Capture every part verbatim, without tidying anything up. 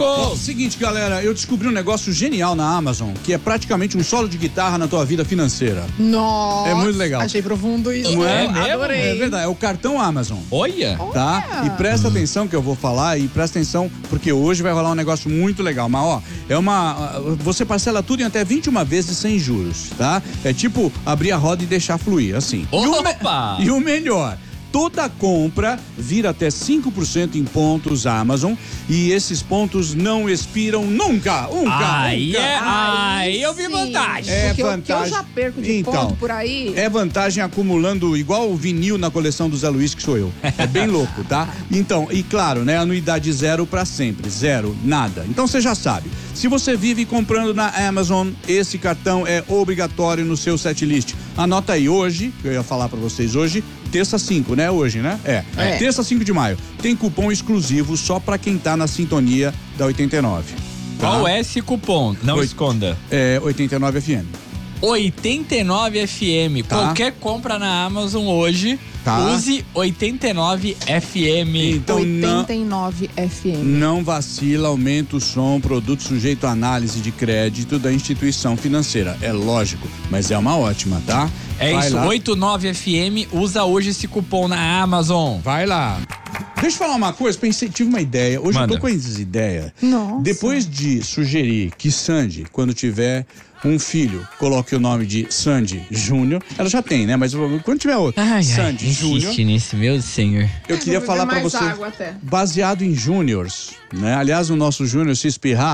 Francisco! Bom, seguinte, galera, eu descobri um negócio genial na Amazon, que é praticamente um solo de guitarra na tua vida financeira. Nossa! É muito legal. Achei profundo isso. Não é? Adorei. É verdade, é o cartão Amazon. Olha! Tá? Olha. E presta atenção que eu vou falar e presta atenção porque hoje vai rolar um negócio muito legal. Mas ó, é uma. Você parcela tudo em até vinte e uma vezes sem juros, tá? É tipo abrir a roda e deixar fluir, assim. E o, Opa! me... e o melhor. Toda compra vira até cinco por cento em pontos Amazon e esses pontos não expiram nunca, nunca, Aí nunca. é, aí eu vi sim. vantagem. É Porque o que eu vantagem. já perco de Então, ponto por aí. É vantagem acumulando igual o vinil na coleção do Zé Luiz, que sou eu. É bem louco, tá? Então, e claro, né? Anuidade zero pra sempre. Zero, nada. Então você já sabe. Se você vive comprando na Amazon, esse cartão é obrigatório no seu setlist. Anota aí hoje, eu ia falar pra vocês hoje, terça cinco, né? Hoje, né? É. É. Terça cinco de maio. Tem cupom exclusivo só pra quem tá na sintonia da oitenta e nove. Tá? Qual é esse cupom? Não Oi. esconda. É oitenta e nove F M. oitenta e nove F M. Tá. Qualquer compra na Amazon hoje, Tá. use oitenta e nove F M. Então não. oitenta e nove F M. Não vacila, aumenta o som, produto sujeito à análise de crédito da instituição financeira. É lógico, mas é uma ótima, tá? É Vai isso, lá. oitenta e nove F M, usa hoje esse cupom na Amazon. Vai lá. Deixa eu falar uma coisa, pensei, tive uma ideia. Hoje Manda. eu tô com as ideias. Nossa. Depois de sugerir que Sandy, quando tiver um filho, coloque o nome de Sandy Júnior. Ela já tem, né? Mas quando tiver outro, Sandy Júnior. insiste nisso, meu senhor. Eu queria vou falar beber pra mais você, água até. baseado em júniors, né? Aliás, o nosso Júnior se espirrar,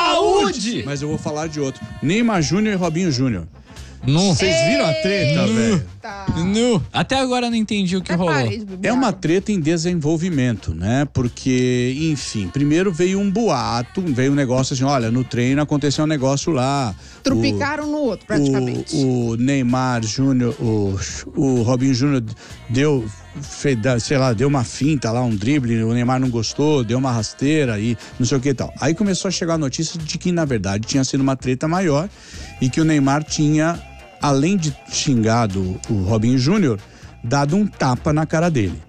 Saúde! mas eu vou falar de outro. Neymar Júnior e Robinho Júnior. Nu. Vocês viram a treta, velho? Tá. Nu. Até agora eu não entendi o que Até rolou. parei de beber É uma água. treta em desenvolvimento, né? Porque, enfim, primeiro veio um boato, veio um negócio assim, olha, no treino aconteceu um negócio lá. Trupicaram no outro, praticamente. O, o Neymar Júnior, o, o Robinho Júnior deu, fez, sei lá, deu uma finta lá, um drible, o Neymar não gostou, deu uma rasteira e não sei o que e tal. Aí começou a chegar a notícia de que, na verdade, tinha sido uma treta maior e que o Neymar tinha, além de xingado o Robinho Júnior, dado um tapa na cara dele.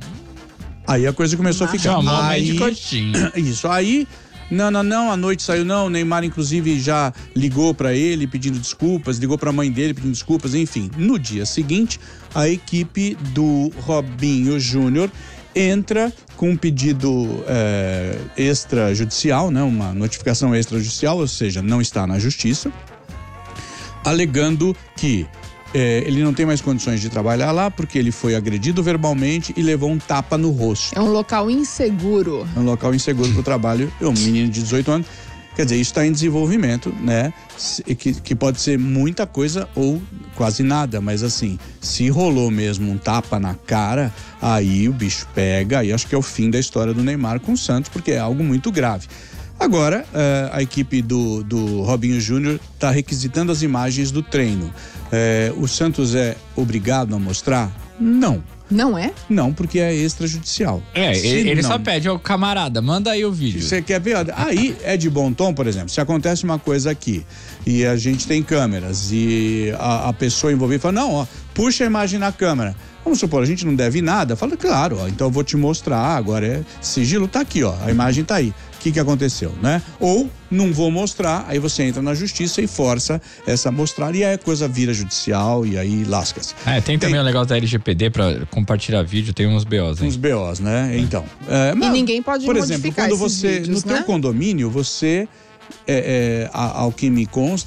Aí a coisa começou a ficar. Chamou bem Aí, de coxinha. isso, aí, não, não, não, a noite saiu não, o Neymar inclusive já ligou pra ele pedindo desculpas, ligou pra mãe dele pedindo desculpas, enfim. No dia seguinte, a equipe do Robinho Júnior entra com um pedido é, extrajudicial, né, uma notificação extrajudicial, ou seja, não está na justiça, alegando que É, ele não tem mais condições de trabalhar lá porque ele foi agredido verbalmente e levou um tapa no rosto. É um local inseguro. É um local inseguro para o trabalho. É um menino de dezoito anos. Quer dizer, isso está em desenvolvimento, né? Que, que pode ser muita coisa ou quase nada, mas assim, se rolou mesmo um tapa na cara, aí o bicho pega, aí acho que é o fim da história do Neymar com o Santos, porque é algo muito grave. Agora, uh, a equipe do, do Robinho Júnior está requisitando as imagens do treino. Uh, o Santos é obrigado a mostrar? Não. Não é? Não, porque é extrajudicial. É, Se ele não, só pede, ó, camarada, manda aí o vídeo. Você quer ver? Aí é de bom tom, por exemplo, se acontece uma coisa aqui e a gente tem câmeras e a, a pessoa envolvida fala, não, ó, puxa a imagem na câmera. Vamos supor, a gente não deve nada. Fala, claro, ó, então eu vou te mostrar, agora é sigilo, tá aqui, ó, a imagem tá aí. O que que aconteceu, né? Ou não vou mostrar, aí você entra na justiça e força essa mostrar e aí a coisa vira judicial e aí lasca-se. É, tem também o negócio da L G P D pra compartilhar vídeo, tem uns B Os, hein? Uns B Os, né? Então. É, mas, ninguém pode por exemplo, modificar quando esses você, vídeos, no né? teu condomínio, você, é, é, a- ao que me consta,